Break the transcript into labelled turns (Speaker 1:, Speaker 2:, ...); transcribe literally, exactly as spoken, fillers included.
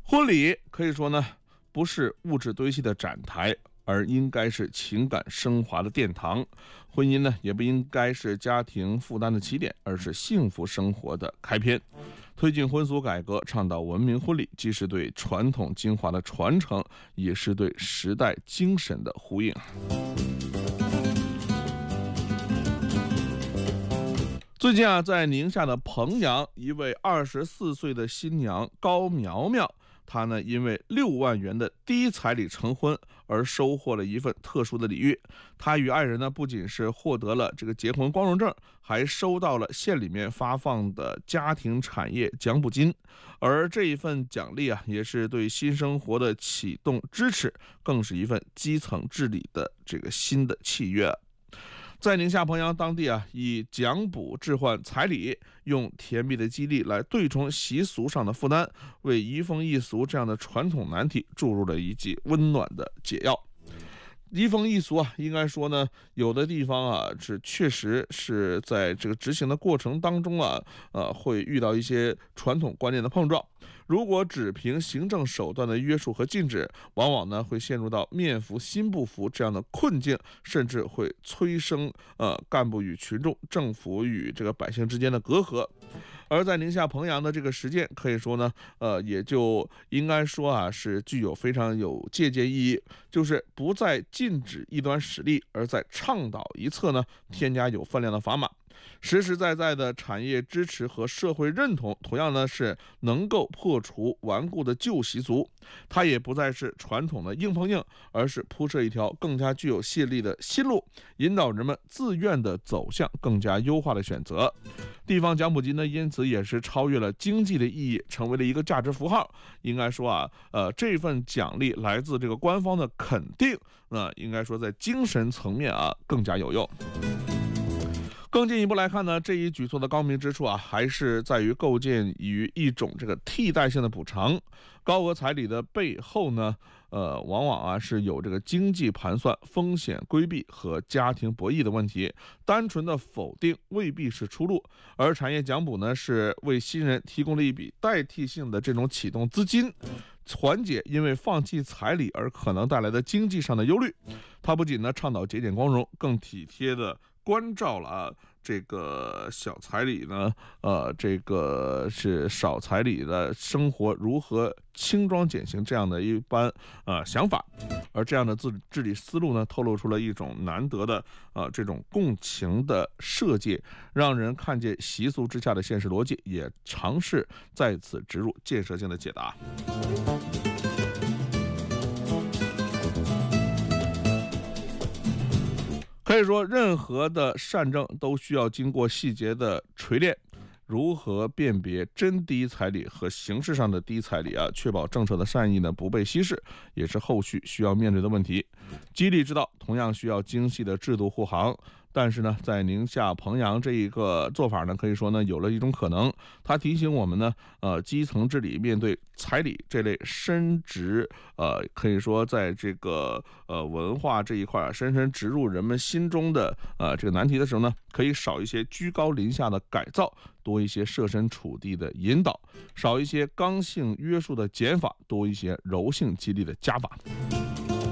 Speaker 1: 婚礼可以说呢，不是物质堆砌的展台，而应该是情感升华的殿堂。婚姻呢，也不应该是家庭负担的起点，而是幸福生活的开篇。推进婚俗改革，倡导文明婚礼，既是对传统精华的传承，也是对时代精神的呼应。最近啊，在宁夏的彭阳，一位二十四岁的新娘高苗苗，她呢因为六万元的低彩礼成婚，而收获了一份特殊的礼遇。她与爱人呢，不仅是获得了这个结婚光荣证，还收到了县里面发放的家庭产业奖补金。而这一份奖励啊，也是对新生活的启动支持，更是一份基层治理的这个新的契约。在宁夏彭阳当地啊，以奖补置换彩礼，用甜蜜的激励来对冲习俗上的负担，为移风易俗这样的传统难题注入了一剂温暖的解药。移风易俗啊，应该说呢，有的地方啊是确实是在这个执行的过程当中啊，呃，会遇到一些传统观念的碰撞。如果只凭行政手段的约束和禁止，往往呢会陷入到面服心不服这样的困境，甚至会催生呃干部与群众、政府与这个百姓之间的隔阂。而在宁夏彭阳的这个实践，可以说呢，呃，也就应该说啊，是具有非常有借鉴意义，就是不再禁止异端使力，而在倡导一侧呢，添加有分量的砝码。实实在在的产业支持和社会认同，同样呢是能够破除顽固的旧习俗。它也不再是传统的硬碰硬，而是铺设一条更加具有吸引力的新路，引导人们自愿的走向更加优化的选择。地方奖补金呢，因此也是超越了经济的意义，成为了一个价值符号。应该说啊，呃，这份奖励来自这个官方的肯定，那、呃、应该说在精神层面啊更加有用。更进一步来看呢，这一举措的高明之处啊，还是在于构建于一种这个替代性的补偿。高额彩礼的背后呢，呃，往往啊是有这个经济盘算、风险规避和家庭博弈的问题。单纯的否定未必是出路，而产业奖补呢，是为新人提供了一笔代替性的这种启动资金，缓解因为放弃彩礼而可能带来的经济上的忧虑。它不仅呢倡导节俭光荣，更体贴的关照了啊，这个小彩礼呢，呃，这个是少彩礼的生活如何轻装简行这样的一般呃想法，而这样的治治理思路呢，透露出了一种难得的呃这种共情的设计，让人看见习俗之下的现实逻辑，也尝试在此植入建设性的解答。可以说，任何的善政都需要经过细节的锤炼。如何辨别真低彩礼和形式上的低彩礼啊，确保政策的善意呢不被稀释，也是后续需要面对的问题。激励之道同样需要精细的制度护航。但是呢，在宁夏彭阳这一个做法呢，可以说呢，有了一种可能，它提醒我们呢，呃，基层治理面对彩礼这类深植，呃，可以说在这个呃文化这一块啊，深深植入人们心中的呃这个难题的时候呢，可以少一些居高临下的改造，多一些设身处地的引导，少一些刚性约束的减法，多一些柔性激励的加法。